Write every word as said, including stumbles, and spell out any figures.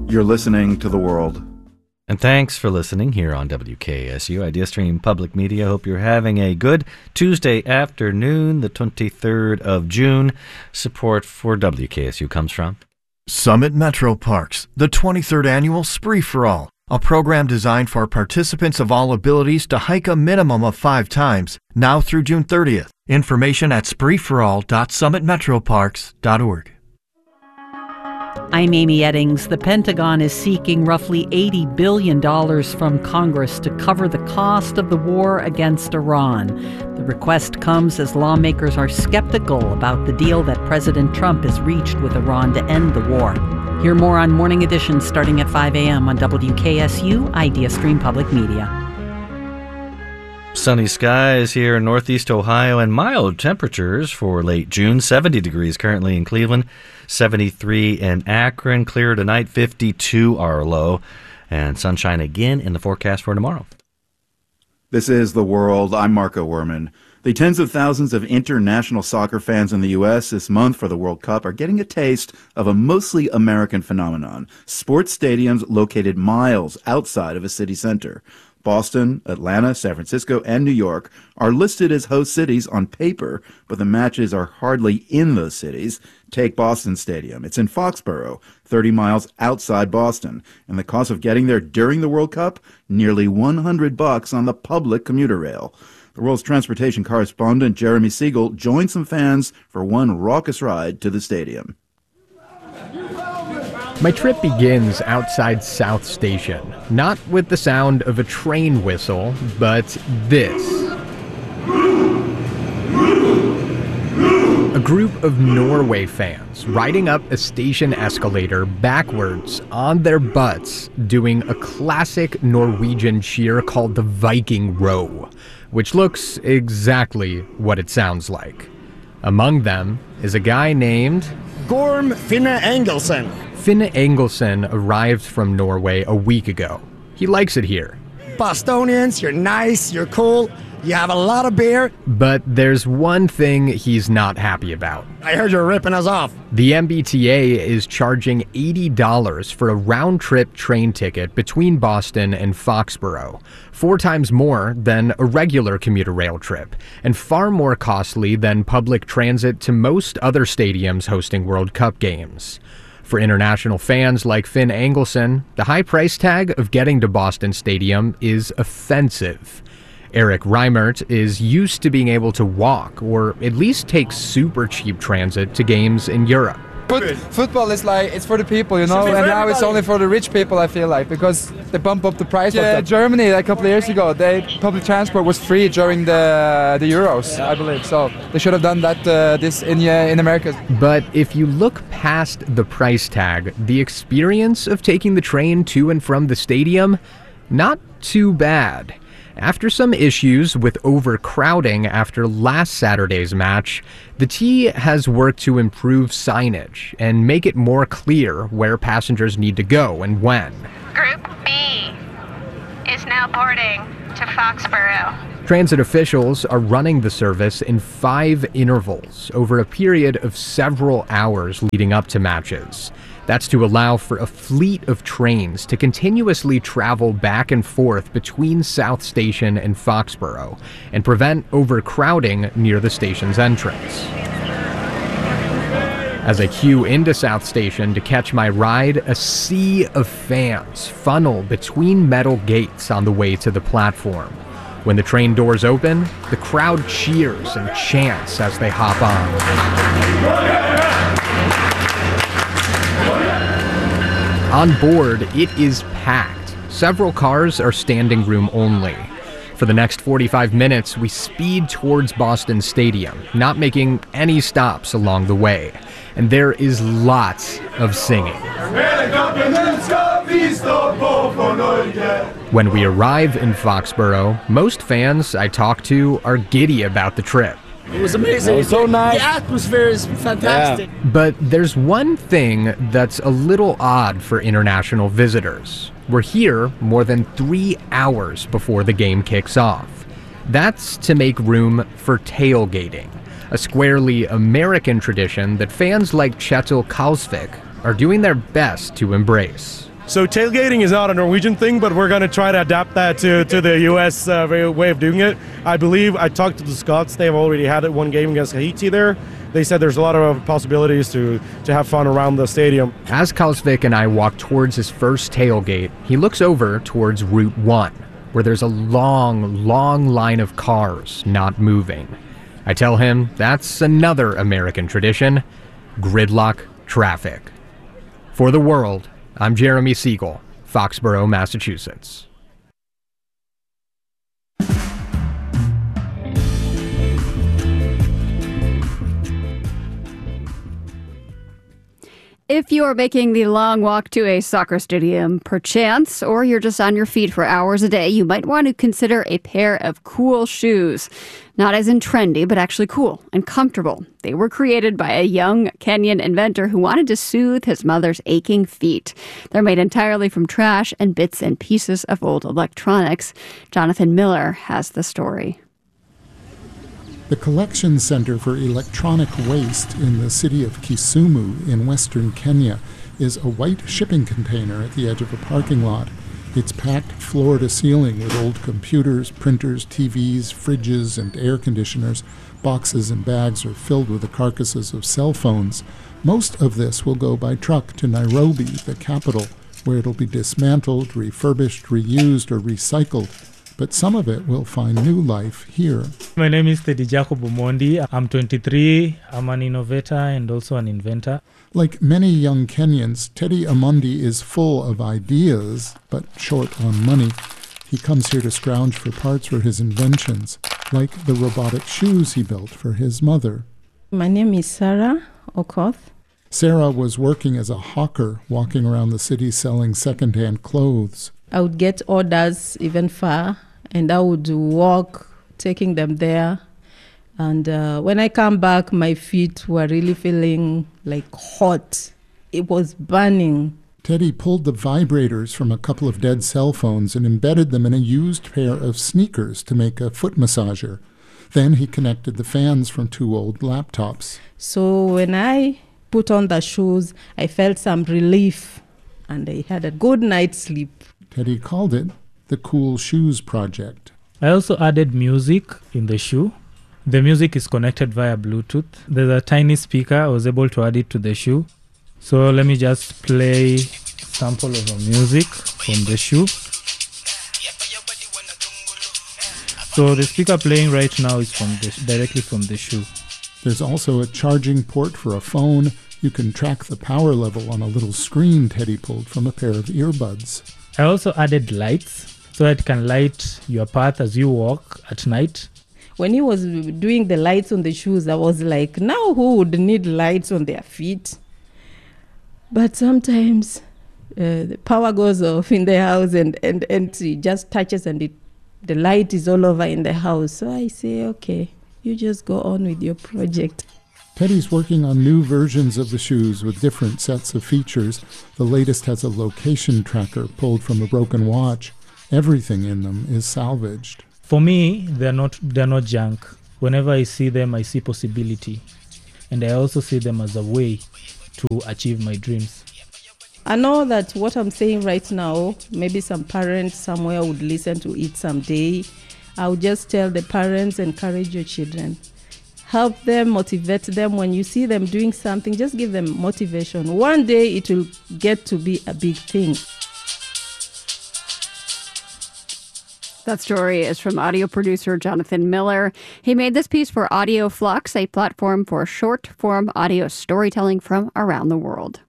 You're listening to The World. And thanks for listening here on W K S U, IdeaStream Public Media. Hope you're having a good Tuesday afternoon, the twenty-third of June. Support for W K S U comes from Summit Metro Parks, the twenty-third annual Spree for All, a program designed for participants of all abilities to hike a minimum of five times, now through June thirtieth. Information at spree for all dot summit metro parks dot org. I'm Amy Eddings. The Pentagon is seeking roughly eighty billion dollars from Congress to cover the cost of the war against Iran. The request comes as lawmakers are skeptical about the deal that President Trump has reached with Iran to end the war. Hear more on Morning Edition starting at five a.m. on W K S U, IdeaStream Public Media. Sunny skies here in northeast Ohio and mild temperatures for late June. seventy degrees currently in Cleveland, seventy-three in Akron. Clear tonight, fifty-two our low. And sunshine again in the forecast for tomorrow. This is The World. I'm Marco Werman. The tens of thousands of international soccer fans in the U S this month for the World Cup are getting a taste of a mostly American phenomenon: sports stadiums located miles outside of a city center. Boston, Atlanta, San Francisco, and New York are listed as host cities on paper, but the matches are hardly in those cities. Take Boston Stadium. It's in Foxborough, thirty miles outside Boston, and the cost of getting there during the World Cup, nearly one hundred bucks on the public commuter rail. The World's transportation correspondent Jeremy Siegel joined some fans for one raucous ride to the stadium. My trip begins outside South Station, not with the sound of a train whistle, but this. A group of Norway fans riding up a station escalator backwards on their butts, doing a classic Norwegian cheer called the Viking Row, which looks exactly what it sounds like. Among them is a guy named Gorm Finne Engelsen. Finne Engelsen arrived from Norway a week ago. He likes it here. Bostonians, you're nice, you're cool, you have a lot of beer. But there's one thing he's not happy about. I heard you're ripping us off. The M B T A is charging eighty dollars for a round-trip train ticket between Boston and Foxborough, four times more than a regular commuter rail trip, and far more costly than public transit to most other stadiums hosting World Cup games. For international fans like Finn Engelsen, the high price tag of getting to Boston Stadium is offensive. Eric Reimert is used to being able to walk or at least take super cheap transit to games in Europe. But football is like, it's for the people, you know, and now it's only for the rich people, I feel like, because they bump up the price. Yeah, Germany, like a couple of years ago, they public transport was free during the the Euros, I believe, so they should have done that uh, this in uh, in America. But if you look past the price tag, the experience of taking the train to and from the stadium, not too bad. After some issues with overcrowding after last Saturday's match, the T has worked to improve signage and make it more clear where passengers need to go and when. Group B is now boarding to Foxborough. Transit officials are running the service in five intervals over a period of several hours leading up to matches. That's to allow for a fleet of trains to continuously travel back and forth between South Station and Foxborough and prevent overcrowding near the station's entrance. As I queue into South Station to catch my ride, a sea of fans funnel between metal gates on the way to the platform. When the train doors open, the crowd cheers and chants as they hop on. On board, it is packed. Several cars are standing room only. For the next forty-five minutes, we speed towards Boston Stadium, not making any stops along the way. And there is lots of singing. When we arrive in Foxborough, most fans I talk to are giddy about the trip. It was amazing. It was so nice. The atmosphere is fantastic. Yeah. But there's one thing that's a little odd for international visitors. We're here more than three hours before the game kicks off. That's to make room for tailgating, a squarely American tradition that fans like Kjetil Kalsvik are doing their best to embrace. So tailgating is not a Norwegian thing, but we're going to try to adapt that to, to the U S uh, way of doing it. I believe I talked to the Scots. They've already had it one game against Haiti there. They said there's a lot of possibilities to, to have fun around the stadium. As Kalsvik and I walk towards his first tailgate, he looks over towards Route one, where there's a long, long line of cars not moving. I tell him that's another American tradition, gridlock traffic. For The World, I'm Jeremy Siegel, Foxborough, Massachusetts. If you're making the long walk to a soccer stadium, perchance, or you're just on your feet for hours a day, you might want to consider a pair of cool shoes. Not as in trendy, but actually cool and comfortable. They were created by a young Kenyan inventor who wanted to soothe his mother's aching feet. They're made entirely from trash and bits and pieces of old electronics. Jonathan Miller has the story. The Collection Center for Electronic Waste in the city of Kisumu in western Kenya is a white shipping container at the edge of a parking lot. It's packed floor to ceiling with old computers, printers, T Vs, fridges, and air conditioners. Boxes and bags are filled with the carcasses of cell phones. Most of this will go by truck to Nairobi, the capital, where it'll be dismantled, refurbished, reused, or recycled. But some of it will find new life here. My name is Teddy Jacob Omondi. I'm twenty-three. I'm an innovator and also an inventor. Like many young Kenyans, Teddy Omondi is full of ideas, but short on money. He comes here to scrounge for parts for his inventions, like the robotic shoes he built for his mother. My name is Sarah Okoth. Sarah was working as a hawker, walking around the city selling second-hand clothes. I would get orders even far, and I would walk, taking them there. And uh, when I come back, my feet were really feeling like hot. It was burning. Teddy pulled the vibrators from a couple of dead cell phones and embedded them in a used pair of sneakers to make a foot massager. Then he connected the fans from two old laptops. So when I put on the shoes, I felt some relief, and I had a good night's sleep. Teddy called it the Cool Shoes Project. I also added music in the shoe. The music is connected via Bluetooth. There's a tiny speaker. I was able to add it to the shoe. So let me just play a sample of the music from the shoe. So the speaker playing right now is from the, directly from the shoe. There's also a charging port for a phone. You can track the power level on a little screen Teddy pulled from a pair of earbuds. I also added lights so that it can light your path as you walk at night. When he was doing the lights on the shoes, I was like, now who would need lights on their feet? But sometimes uh, the power goes off in the house and, and, and it just touches and it, the light is all over in the house. So I say, okay, you just go on with your project. Teddy's working on new versions of the shoes with different sets of features. The latest has a location tracker pulled from a broken watch. Everything in them is salvaged. For me, they're not they're not junk. Whenever I see them, I see possibility. And I also see them as a way to achieve my dreams. I know that what I'm saying right now, maybe some parents somewhere would listen to it someday. I would just tell the parents, encourage your children. Help them, motivate them. When you see them doing something, just give them motivation. One day it will get to be a big thing. That story is from audio producer Jonathan Miller. He made this piece for Audio Flux, a platform for short-form audio storytelling from around the world.